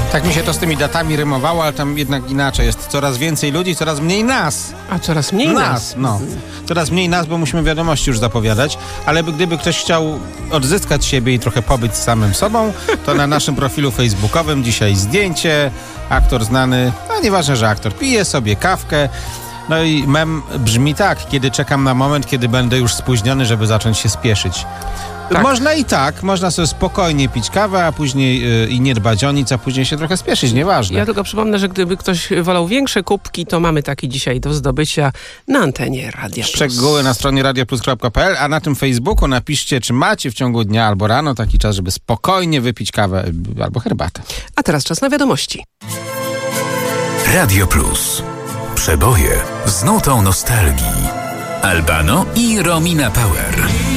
Tak mi się to z tymi datami rymowało, ale tam jednak inaczej. Jest coraz więcej ludzi, coraz mniej nas. A coraz mniej nas. No. Coraz mniej nas, bo musimy wiadomości już zapowiadać. Ale gdyby ktoś chciał odzyskać siebie i trochę pobyć z samym sobą, to na naszym profilu facebookowym dzisiaj zdjęcie. Aktor znany, nieważne, że aktor, pije sobie kawkę. No i mem brzmi tak: kiedy czekam na moment, kiedy będę już spóźniony, żeby zacząć się spieszyć. Tak. Można sobie spokojnie pić kawę, a później i nie dbać o nic, a później się trochę spieszyć, nieważne. Ja tylko przypomnę, że gdyby ktoś wolał większe kubki, to mamy taki dzisiaj do zdobycia na antenie Radia Plus. Szczegóły na stronie radioplus.pl, a na tym Facebooku napiszcie, czy macie w ciągu dnia albo rano taki czas, żeby spokojnie wypić kawę albo herbatę. A teraz czas na wiadomości. Radio Plus. Przeboje z nutą nostalgii. Albano i Romina Power.